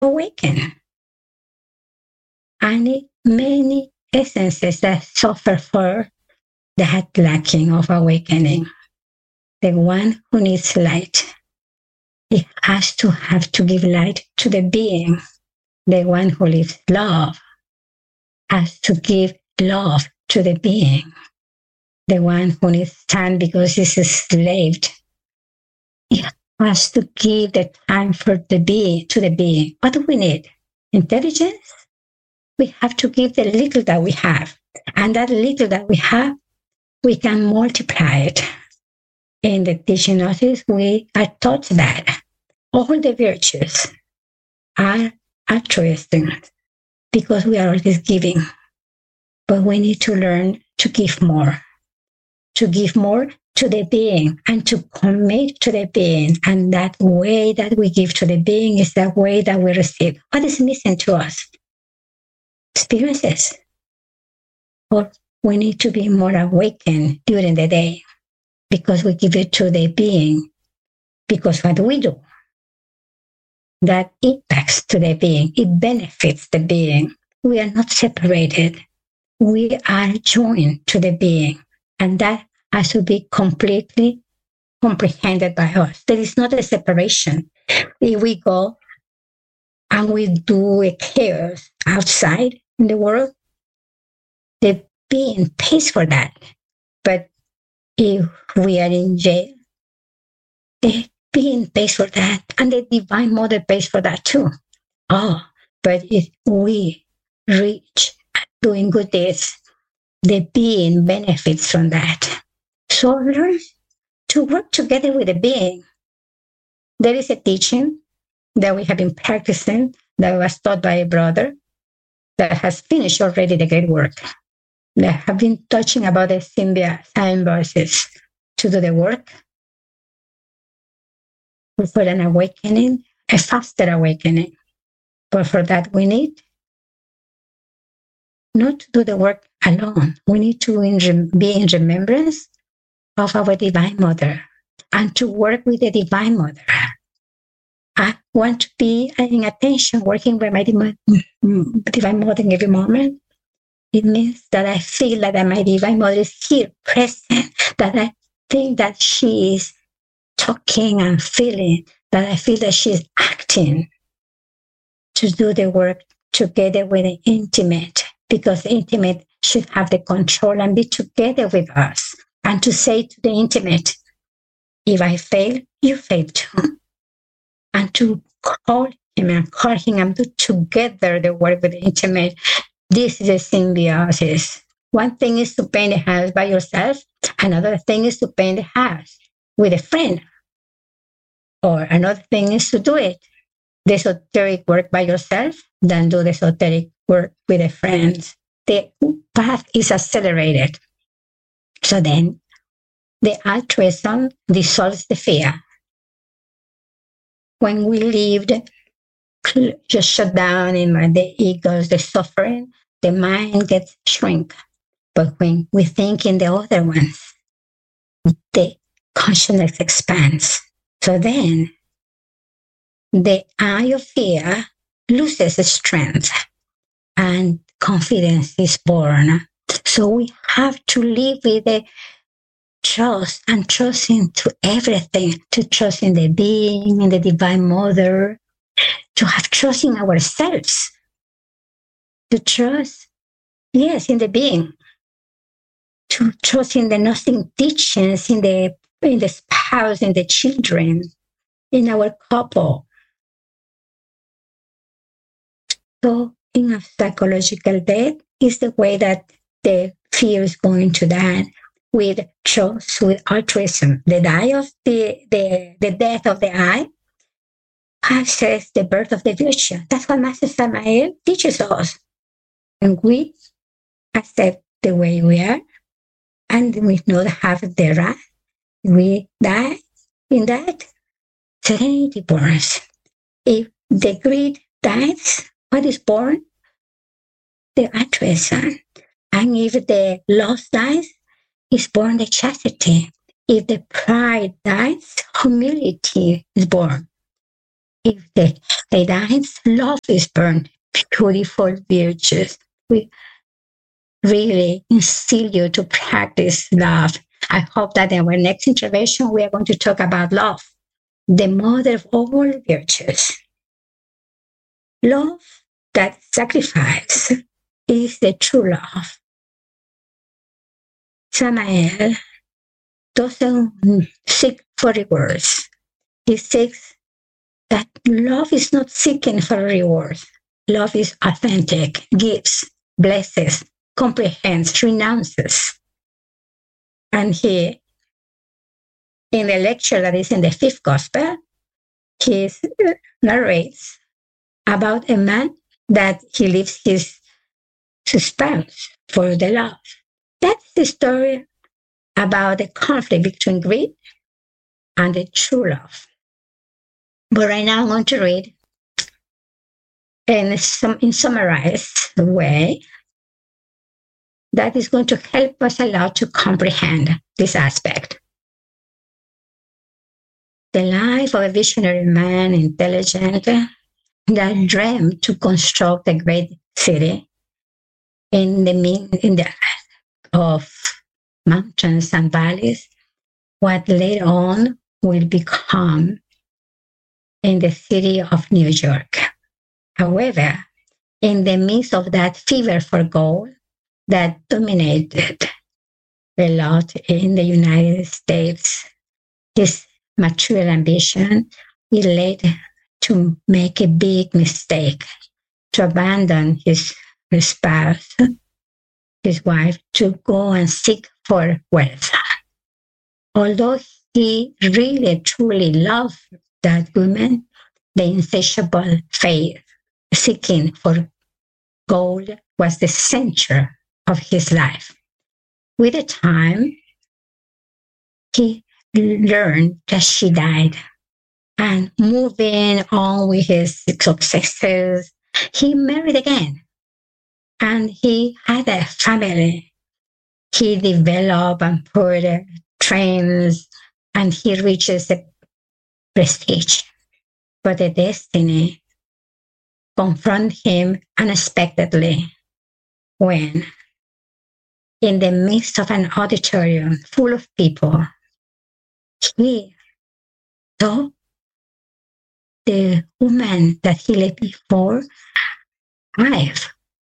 awaken. And many essences that suffer for that lacking of awakening. The one who needs light, it has to have to give light to the being. The one who lives love has to give love to the being. The one who needs time because he's enslaved, it has to give the time for the being to the being. What do we need? Intelligence? We have to give the little that we have. And that little that we have, we can multiply it. In the teaching notice, we are taught that all the virtues are altruistic because we are always giving. But we need to learn to give more to the being and to commit to the being. And that way that we give to the being is the way that we receive. What is missing to us? Experiences. Or we need to be more awakened during the day because we give it to the being. Because what we do, that impacts to the being. It benefits the being. We are not separated. We are joined to the being. And that has to be completely comprehended by us. There is not a separation. If we go and we do a chaos outside in the world, the being pays for that. But if we are in jail, the being pays for that. And the Divine Mother pays for that too. Oh, but if we reach doing good deeds, the being benefits from that. So learn to work together with the being. There is a teaching that we have been practicing that was taught by a brother that has finished already the great work. They have been touching about the symbiosis to do the work for an awakening, a faster awakening. But for that, we need not to do the work alone. We need to be in remembrance of our Divine Mother and to work with the Divine Mother. I want to be in attention, working with my Divine Mother in every moment. It means that I feel that my Divine Mother is here, present, that I think that she is talking and feeling, that I feel that she is acting to do the work together with the intimate, because the intimate should have the control and be together with us. And to say to the intimate, if I fail, you fail too. And to call him and do together the work with the intimate. This is a symbiosis. One thing is to paint a house by yourself. Another thing is to paint a house with a friend. Or another thing is to do it, the esoteric work by yourself, then do the esoteric work with a friend. The path is accelerated. So then the altruism dissolves the fear. When we lived, just shut down in the egos, the suffering, the mind gets shrink. But when we think in the other ones, the consciousness expands. So then the eye of fear loses its strength and confidence is born. So we have to live with the trust and trust into everything, to trust in the being, in the Divine Mother, to have trust in ourselves, to trust, yes, in the being, to trust in the nothing teachings, in the spouse, in the children, in our couple. So in a psychological death is the way that the fear is going to die, with trust, with altruism. The death of the I passes the birth of the virtue. That's what Master Samael teaches us. And we accept the way we are, and we know have the right. We die in that. Serenity borns. If the greed dies, what is born? The altruism. And if the loss dies, is born the chastity. If the pride dies, humility is born. If the headlines, love is burned, beautiful virtues. We really instill you to practice love. I hope that in our next intervention, we are going to talk about love, the mother of all virtues. Love that sacrifice is the true love. Samael doesn't seek for rewards. He seeks that love is not seeking for rewards. Love is authentic, gives, blesses, comprehends, renounces. And he, in the lecture that is in the fifth gospel, he narrates about a man that he leaves his spouse for the love. That's the story about the conflict between greed and the true love. But right now I'm going to read in summarized way that is going to help us a lot to comprehend this aspect. The life of a visionary man, intelligent, that dreamed to construct a great city in the of mountains and valleys, what later on will become in the city of New York. However, in the midst of that fever for gold that dominated a lot in the United States, his material ambition, he led to make a big mistake, to abandon his spouse, his wife, to go and seek for wealth. Although he really, truly loved that woman, the insatiable faith, seeking for gold was the center of his life. With the time, he learned that she died. And moving on with his successes, he married again. And he had a family. He developed and put trains, and he reaches the prestige. But the destiny confronted him unexpectedly when, in the midst of an auditorium full of people, he saw the woman that he left before alive.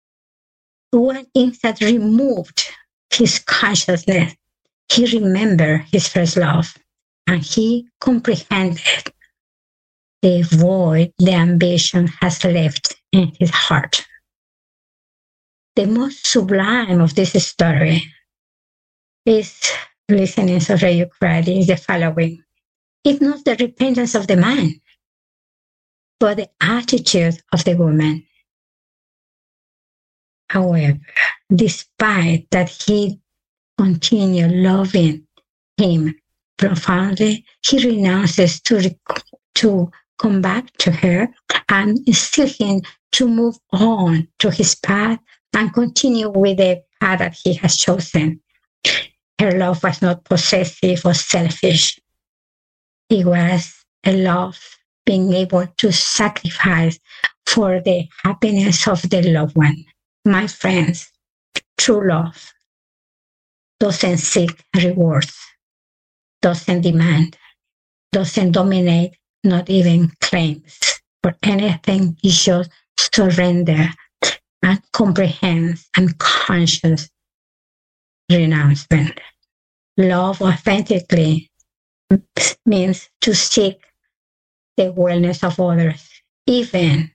One instant removed his consciousness. He remembered his first love, and he comprehended the void the ambition has left in his heart. The most sublime of this story is, listening to Radio Crowley, is the following. It's not the repentance of the man, but the attitude of the woman. However, despite that he continued loving him profoundly, he renounces to come back to her and instill him to move on to his path and continue with the path that he has chosen. Her love was not possessive or selfish. It was a love being able to sacrifice for the happiness of the loved one. My friends, true love doesn't seek rewards, doesn't demand, doesn't dominate, not even claims for anything. It just surrender and comprehends and conscious renouncement. Love authentically means to seek the wellness of others, even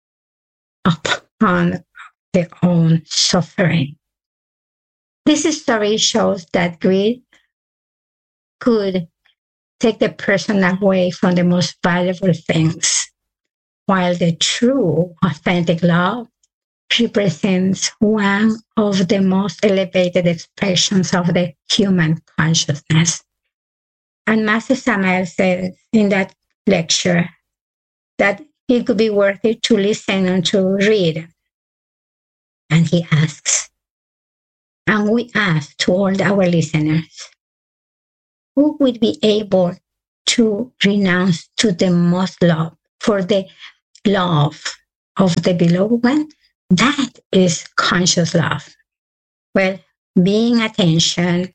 upon their own suffering. This story shows that greed could take the person away from the most valuable things, while the true, authentic love represents one of the most elevated expressions of the human consciousness. And Master Samael says in that lecture that it could be worth it to listen and to read. And he asks, and we ask to all our listeners, who would be able to renounce to the most love for the love of the beloved one, that is conscious love. Well, being attention,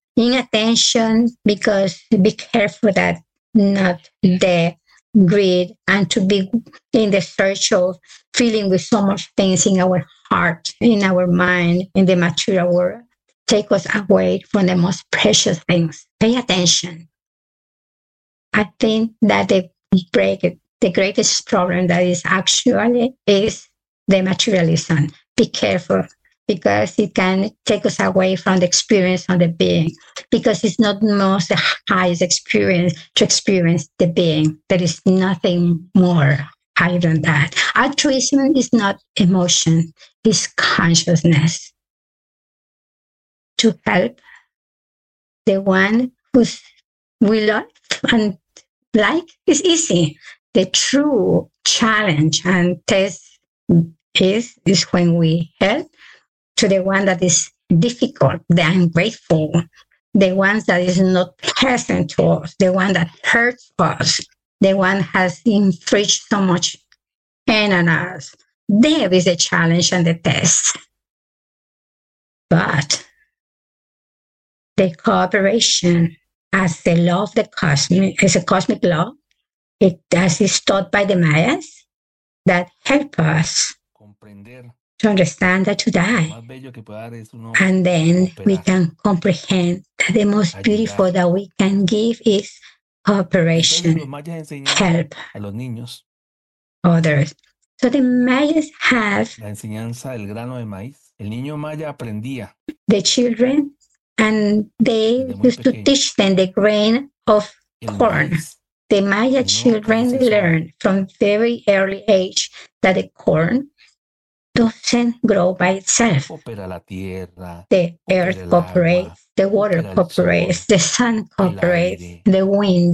because be careful that not the greed and to be in the search of feeling with so much things in our heart, in our mind, in the material world, take us away from the most precious things. Pay attention. I think that the greatest problem that is actually is the materialism. Be careful, because it can take us away from the experience of the being, because it's not the most highest experience to experience the being. There is nothing more higher than that. Altruism is not emotion, it's consciousness. To help the one who's we love and like is easy. The true challenge and test is when we help to the one that is difficult, the ungrateful, the ones that is not pleasant to us, the one that hurts us, the one has infringed so much pain on us. There is a challenge and the test. But the cooperation as the law of the cosmic, is a cosmic law, as is taught by the Mayas, that help us to understand that to die. And then we can comprehend that the most beautiful that we can give is cooperation, help others. So the Mayas have the children, and they used to teach them the grain of corn. The Maya children learn from very early age that the corn doesn't grow by itself. The earth cooperates, the water cooperates, the sun cooperates, the wind.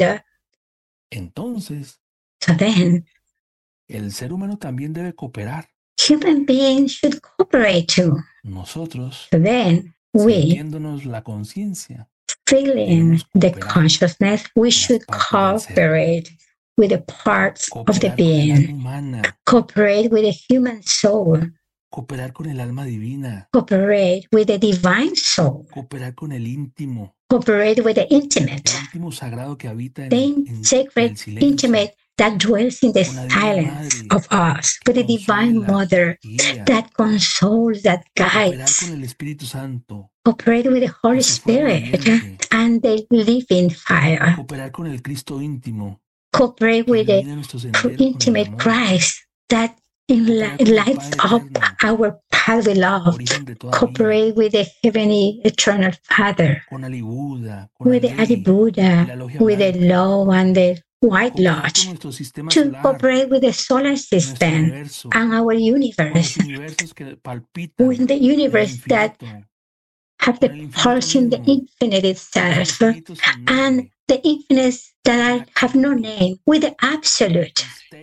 So then, el ser humano también debe cooperar. Human beings should cooperate too. Nosotros, So then, we, sintiéndonos la conciencia, feeling the consciousness, we should cooperate with the parts of the being, cooperate with the human soul, cooperar con el alma divina, cooperate with the divine soul, cooperar con el íntimo, cooperate with the intimate, el íntimo sagrado que habita the sacred, intimate that dwells in the silence of us, with the divine mother that consoles, that guides, con el Espíritu Santo, cooperate with the Holy Spirit and the living fire, cooperar con el Cristo íntimo, cooperate with the intimate Christ that lights up our path with love, cooperate with the heavenly eternal Father, with the Adi Buddha, with the law and the White Lodge, to cooperate with the solar system and our universe, with the universe that have the pulse in the infinite itself, and the infinites that have no name, with the absolute,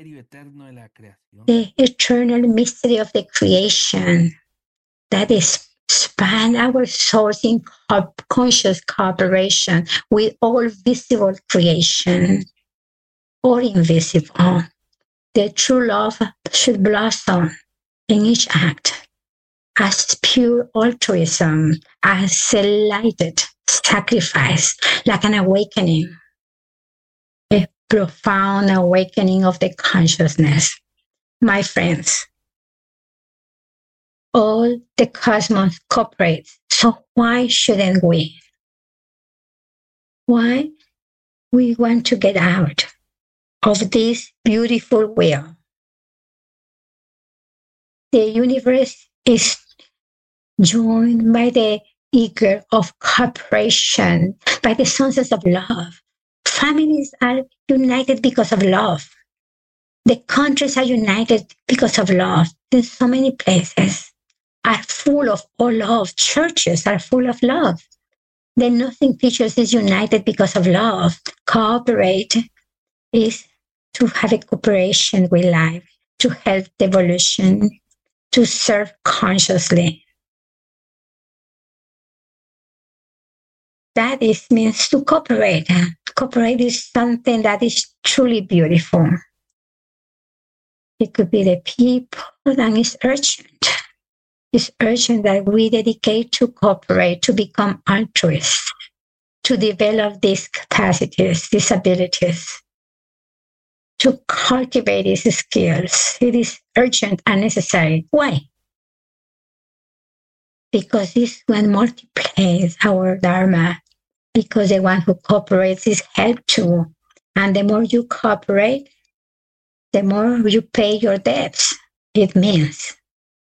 the eternal mystery of the creation that is span our souls in conscious cooperation with all visible creation or invisible. The true love should blossom in each act as pure altruism, as a lighted sacrifice, like an awakening, a profound awakening of the consciousness. My friends, all the cosmos cooperates, so why shouldn't we? Why we want to get out of this beautiful wheel? The universe is joined by the eager of cooperation, by the senses of love. Families are united because of love. The countries are united because of love. In so many places are full of all love. Churches are full of love. The Nothing Pictures is united because of love. Cooperate is to have a cooperation with life, to help the evolution, to serve consciously. That means to cooperate. Cooperate is something that is truly beautiful. It could be the people, and it's urgent. It's urgent that we dedicate to cooperate, to become altruists, to develop these capacities, these abilities, to cultivate these skills. It is urgent and necessary. Why? Because this one multiplies our Dharma, because the one who cooperates is helped too. And the more you cooperate, the more you pay your debts. It means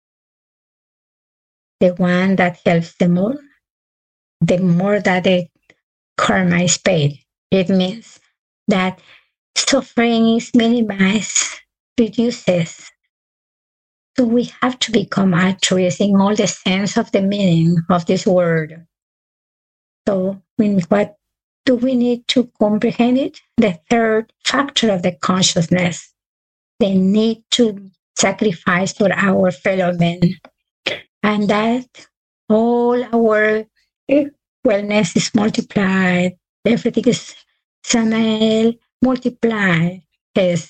the one that helps the more that the karma is paid. It means that suffering is minimized, reduces. So we have to become altruists in all the sense of the meaning of this word. So what do we need to comprehend it? The third factor of the consciousness, the need to sacrifice for our fellow men. And that all our wellness is multiplied. Everything is Samael multiplied. Is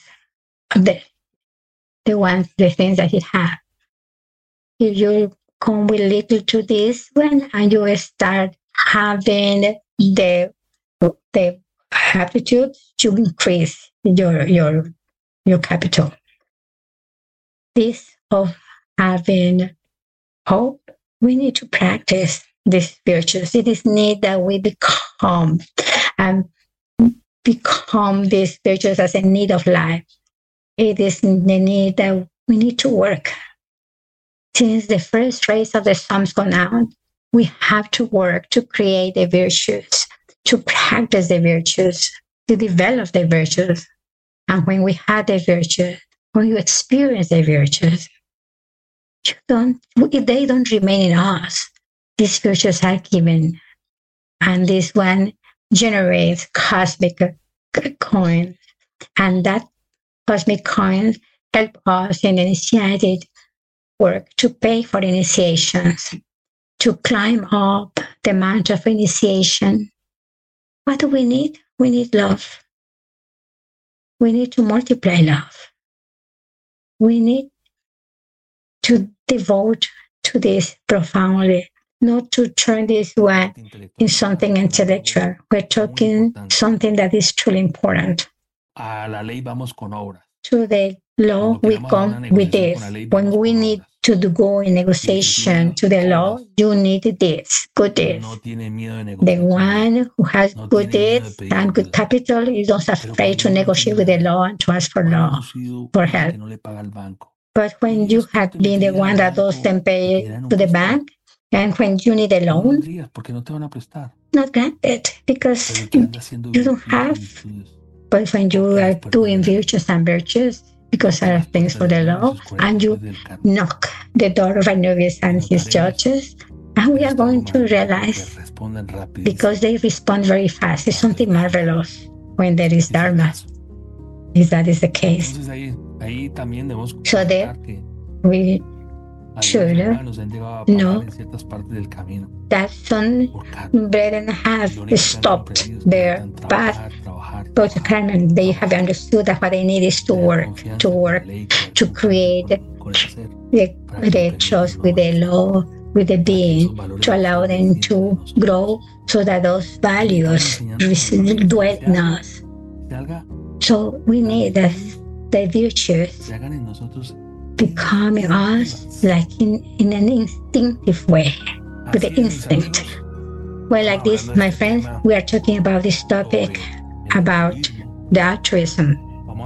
the things that he had. If you come with little to this one and you start having the aptitude to increase your capital. This of having hope, we need to practice these virtues. It is need that we become these virtues as a need of life. It is the need that we need to work. Since the first rays of the sun's gone out, we have to work to create the virtues, to practice the virtues, to develop the virtues. And when we have the virtues, when you experience the virtues, they don't remain in us. These virtues are given. And this one generates cosmic coins. And that cosmic coins help us in initiated work to pay for initiations, to climb up the mountain of initiation. What do we need? We need love. We need to multiply love. We need to devote to this profoundly, not to turn this one in something intellectual. We're talking something that is truly important. A la ley vamos con obras. To the law, we come with this. When we need to go in negotiation to the law, you need this, good deeds. The one who has good deeds and good capital is not afraid to negotiate with the law and to ask for law, for help. But when you have been the one that doesn't pay to the bank, and when you need a loan, not granted, because you don't have. But when you are doing virtues and virtues, because there are things for the law, and you knock the door of Anubis and his judges, and we are going to realize, because they respond very fast, it's something marvelous when there is Dharma, if that is the case. So we should know that some brethren have stopped their path towards karma. They have understood that what they need is to work, to create the trust with the law, with the being, to allow them to grow so that those values dwell in us. So we need the virtues becoming us like in an instinctive way, with the instinct. Well, like this, my friends, we are talking about this topic about the altruism.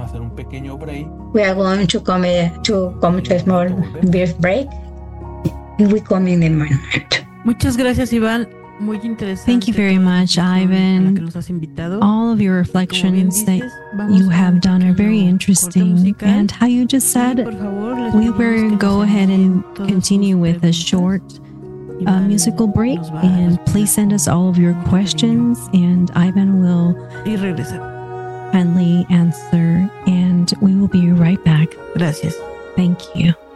We are going to come to a small brief break. We come in the moment. Muchas gracias, Iván. Muy interesante. Thank you very much, Ivan. All of your reflections that you have done are very interesting. And how you just said, we will go ahead and continue with a short musical break. And please send us all of your questions, and Ivan will kindly answer. And we will be right back. Gracias. Thank you.